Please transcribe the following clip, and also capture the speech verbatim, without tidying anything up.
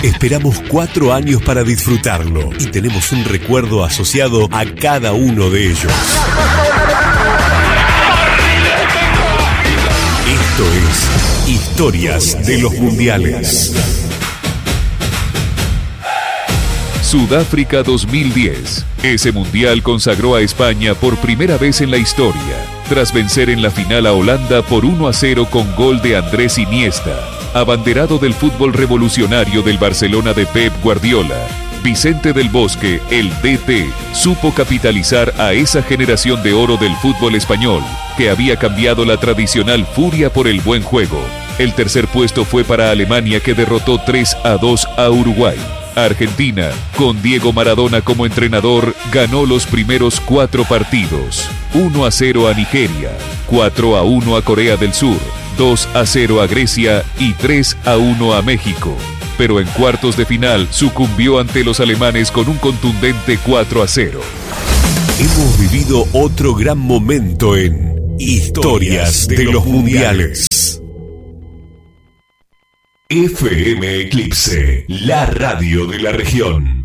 Esperamos cuatro años para disfrutarlo y tenemos un recuerdo asociado a cada uno de ellos. Esto es Historias de los Mundiales. Sudáfrica dos mil diez. Ese mundial consagró a España por primera vez en la historia, tras vencer en la final a Holanda por uno a cero con gol de Andrés Iniesta. Abanderado del fútbol revolucionario del Barcelona de Pep Guardiola, Vicente del Bosque, el D T, supo capitalizar a esa generación de oro del fútbol español, que había cambiado la tradicional furia por el buen juego. El tercer puesto fue para Alemania, que derrotó tres a dos a Uruguay. Argentina, con Diego Maradona como entrenador, ganó los primeros cuatro partidos. uno a cero a Nigeria, cuatro a uno a Corea del Sur, dos a cero a Grecia y tres a uno a México. Pero en cuartos de final sucumbió ante los alemanes con un contundente cuatro a cero. Hemos vivido otro gran momento en Historias de los Mundiales. F M Eclipse, la radio de la región.